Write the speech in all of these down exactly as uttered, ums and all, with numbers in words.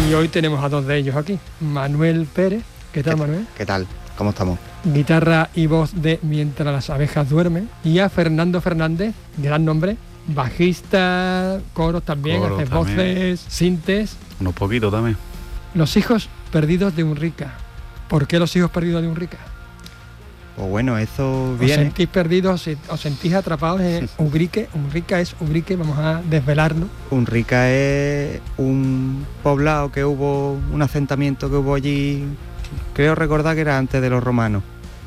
Y hoy tenemos a dos de ellos aquí. Manuel Pérez. ¿Qué tal, Manuel? ¿Qué tal? ¿Cómo estamos? Guitarra y voz de Mientras las abejas duermen. Y a Fernando Fernández, gran nombre, bajista, coros también, Coros hace también. voces, sintes. Unos poquitos también. Los hijos perdidos de Unrica. ¿Por qué los hijos perdidos de Unrica? Pues bueno, eso ¿Os viene... sentís perdidos, os sentís atrapados en Ubrique? Unrica es Ubrique, vamos a desvelarlo. Unrica es un poblado que hubo, un asentamiento que hubo allí, creo recordar que era antes de los romanos.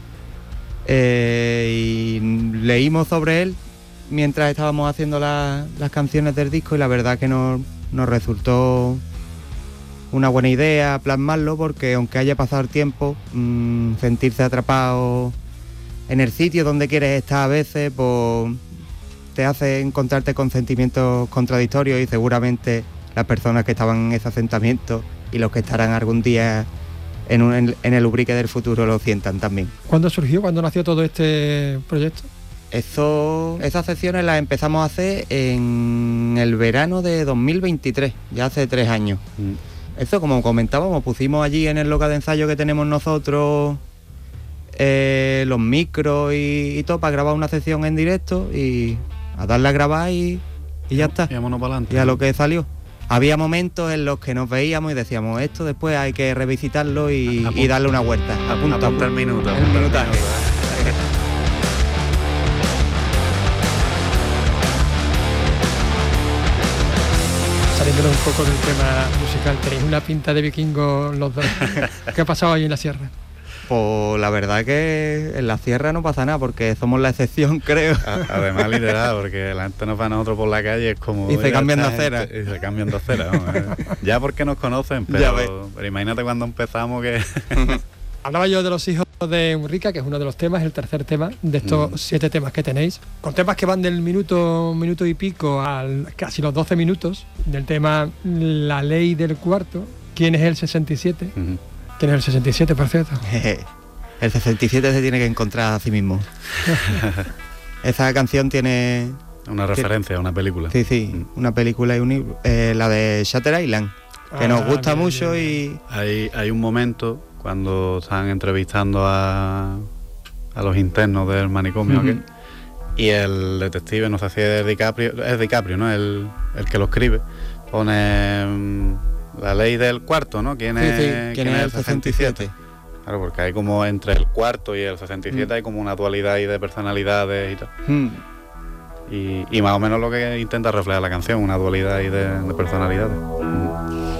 Eh, y leímos sobre él mientras estábamos haciendo la, las canciones del disco y la verdad que nos, nos resultó una buena idea plasmarlo porque aunque haya pasado el tiempo, mmm, sentirse atrapado en el sitio donde quieres estar a veces, pues te hace encontrarte con sentimientos contradictorios y seguramente las personas que estaban en ese asentamiento y los que estarán algún día en, un, en, en el Ubrique del futuro lo sientan también. ¿Cuándo surgió, cuándo nació todo este proyecto? Eso, esas sesiones las empezamos a hacer en el verano de dos mil veintitrés, ya hace tres años. Mm. Eso, como comentábamos, pusimos allí en el local de ensayo que tenemos nosotros eh, los micros y, y todo para grabar una sesión en directo y a darle a grabar y, y ya está. Y vámonos para adelante. Y a lo que salió. Había momentos en los que nos veíamos y decíamos, esto después hay que revisitarlo y, y darle una vuelta. Apunta, apunta el minuto. El minutaje. Saliéndonos un poco del tema musical, tenéis una pinta de vikingo los dos. ¿Qué ha pasado ahí en la sierra? Pues la verdad que en la sierra no pasa nada porque somos la excepción, creo. Además literal, porque la gente nos va a nosotros por la calle es como... Y se cambian de acera. Y se cambian de acera, ¿no? Ya porque nos conocen, pero, pero imagínate cuando empezamos que... Hablaba yo de los hijos de Unrica, que es uno de los temas, el tercer tema de estos mm. siete temas que tenéis, con temas que van del minuto, minuto y pico a casi los doce minutos, del tema La Ley del Cuarto, ¿quién es el sesenta y siete? Uh-huh. ¿Quién es el sesenta y siete, por cierto? El sesenta y siete se tiene que encontrar a sí mismo. Esa canción tiene... Una referencia a una película. Sí, sí, mm. una película y un, eh, la de Shutter Island, que ah, nos gusta bien, mucho bien. y... Hay, hay un momento... cuando están entrevistando a, a los internos del manicomio, uh-huh. aquel, y el detective, no sé si es DiCaprio, es DiCaprio, ¿no? El, el que lo escribe, pone um, la ley del cuarto, ¿no? ¿Quién, sí, es, sí. ¿Quién, ¿quién es el sesenta y siete? Claro, porque hay como entre el cuarto y el sesenta y siete uh-huh. hay como una dualidad ahí de personalidades y tal. Uh-huh. Y, y más o menos lo que intenta reflejar la canción, una dualidad ahí de, de personalidades. Uh-huh.